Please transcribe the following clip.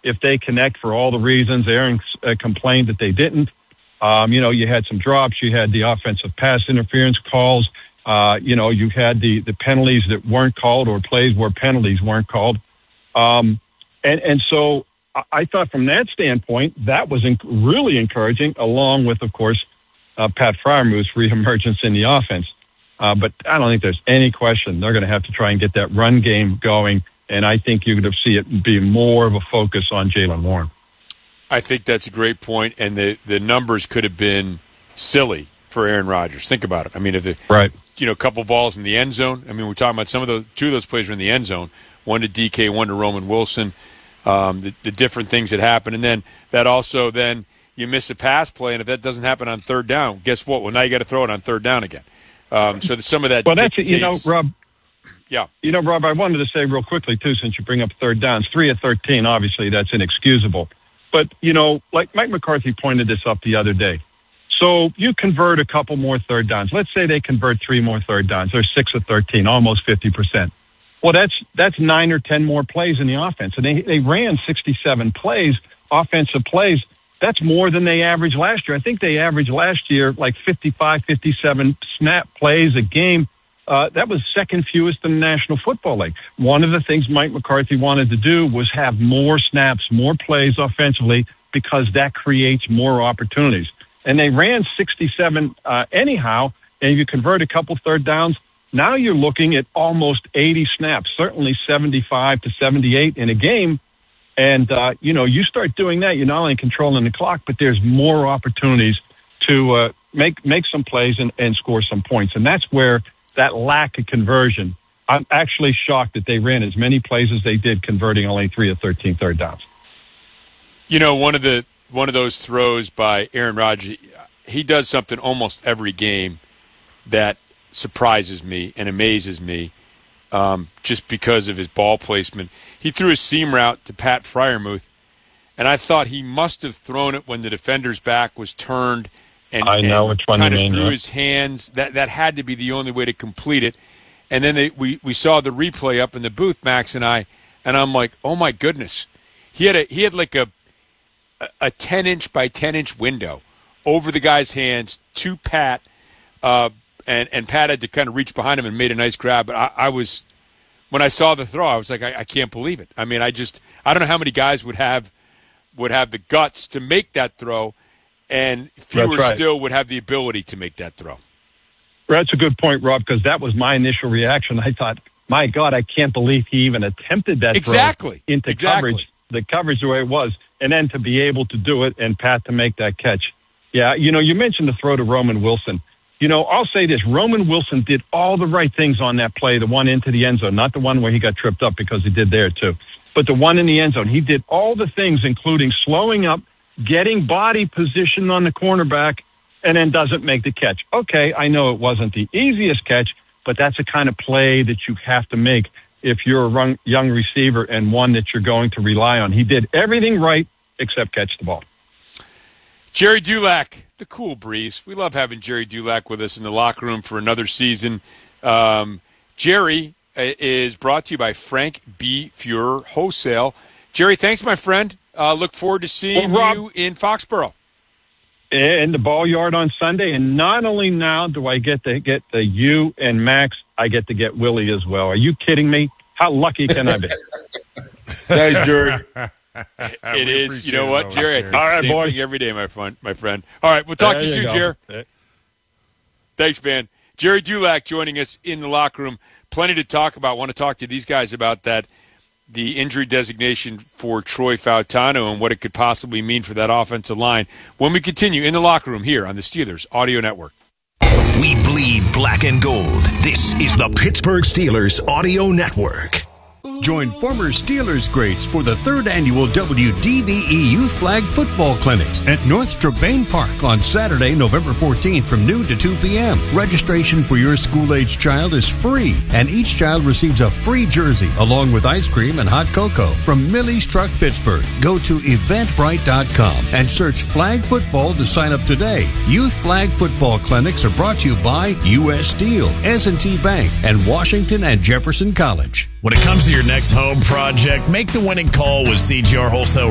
if they connect for all the reasons. Aaron complained that they didn't. You had some drops. You had the offensive pass interference calls. You had the penalties that weren't called, or plays where penalties weren't called. And so I thought from that standpoint, that was really encouraging, along with, of course, Pat Freiermuth's reemergence in the offense. But I don't think there's any question they're going to have to try and get that run game going. And I think you're going to see it be more of a focus on Jaylen Warren. I think that's a great point, and the numbers could have been silly for Aaron Rodgers. Think about it. I mean, if a couple balls in the end zone. I mean, we're talking about two of those plays were in the end zone. One to DK, one to Roman Wilson. The different things that happen, and then that also then you miss a pass play, and if that doesn't happen on third down, guess what? Well, now you got to throw it on third down again. So some of that. Well, that's Rob. Yeah. Rob, I wanted to say real quickly too, since you bring up third downs, 3 of 13. Obviously, that's inexcusable. But like Mike McCarthy pointed this up the other day. So you convert a couple more third downs. Let's say they convert 3 more third downs. They're 6 of 13, almost 50%. Well, that's 9 or 10 more plays in the offense. And they ran 67 plays, offensive plays. That's more than they averaged last year. I think they averaged last year like 55, 57 snap plays a game. That was second fewest in the National Football League. One of the things Mike McCarthy wanted to do was have more snaps, more plays offensively, because that creates more opportunities. And they ran 67 anyhow, and you convert a couple third downs. Now you're looking at almost 80 snaps, certainly 75 to 78 in a game. And, you start doing that, you're not only controlling the clock, but there's more opportunities to make some plays and score some points. And that's where that lack of conversion, I'm actually shocked that they ran as many plays as they did, converting only 3 of 13 third downs. One of those throws by Aaron Rodgers, he does something almost every game that surprises me and amazes me, just because of his ball placement. He threw a seam route to Pat Freiermuth, and I thought he must have thrown it when the defender's back was turned and kind of threw his hands. That had to be the only way to complete it. And then we saw the replay up in the booth, Max and I, and I'm like, oh my goodness, he had like a 10-inch by 10-inch window over the guy's hands to Pat, and Pat had to kind of reach behind him and made a nice grab. But I was, when I saw the throw, I was like, I can't believe it. I mean, I don't know how many guys would have the guts to make that throw, and fewer still would have the ability to make that throw. That's a good point, Rob, because that was my initial reaction. I thought, my God, I can't believe he even attempted that throw into coverage, the coverage the way it was, and then to be able to do it and Pat to make that catch. Yeah, you mentioned the throw to Roman Wilson. I'll say this. Roman Wilson did all the right things on that play, the one into the end zone, not the one where he got tripped up, because he did there too, but the one in the end zone. He did all the things, including slowing up, getting body position on the cornerback, and then doesn't make the catch. Okay, I know it wasn't the easiest catch, but that's the kind of play that you have to make if you're a young receiver and one that you're going to rely on. He did everything right except catch the ball. Jerry Dulac, the cool breeze. We love having Jerry Dulac with us in the locker room for another season. Jerry is brought to you by Frank B. Fuhrer Wholesale. Jerry, thanks, my friend. Look forward to seeing you in Foxborough. In the ball yard on Sunday. And not only now do I get to get the you and Max, I get to get Willie as well. Are you kidding me? How lucky can I be? Thanks, Jerry. It is. You know what, Jerry? I think the same thing every day, my friend. All right, we'll talk to you soon, Jerry. Thanks, man. Jerry Dulac joining us in the locker room. Plenty to talk about. Want to talk to these guys about that, the injury designation for Troy Fautanu and what it could possibly mean for that offensive line when we continue in the locker room here on the Steelers Audio Network. We bleed black and gold. This is the Pittsburgh Steelers Audio Network. Join former Steelers greats for the 3rd annual WDVE Youth Flag Football Clinics at North Strabane Park on Saturday, November 14th from noon to 2 p.m. Registration for your school-age child is free, and each child receives a free jersey along with ice cream and hot cocoa from Millie's Truck Pittsburgh. Go to Eventbrite.com and search Flag Football to sign up today. Youth Flag Football Clinics are brought to you by U.S. Steel, S&T Bank, and Washington and Jefferson College. When it comes to your next home project, make the winning call with CGR Wholesale